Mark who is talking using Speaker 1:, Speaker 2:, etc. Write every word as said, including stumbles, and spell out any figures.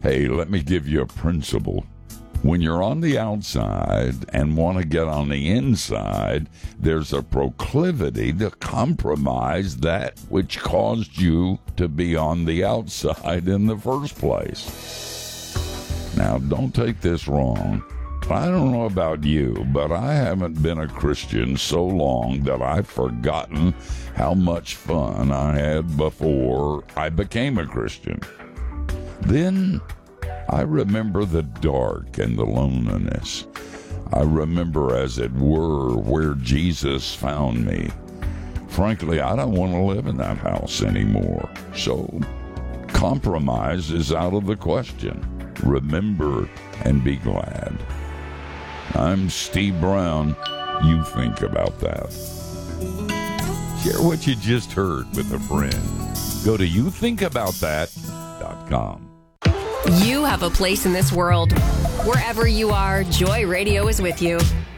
Speaker 1: Hey, let me give you a principle. When you're on the outside and want to get on the inside, there's a proclivity to compromise that which caused you to be on the outside in the first place. Now, don't take this wrong. I don't know about you, but I haven't been a Christian so long that I've forgotten how much fun I had before I became a Christian. Then I remember the dark and the loneliness. I remember, as it were, where Jesus found me. Frankly, I don't want to live in that house anymore. So, compromise is out of the question. Remember and be glad. I'm Steve Brown. You think about that. Share what you just heard with a friend. Go to you think about that dot com.
Speaker 2: You have a place in this world. Wherever you are, Joy Radio is with you.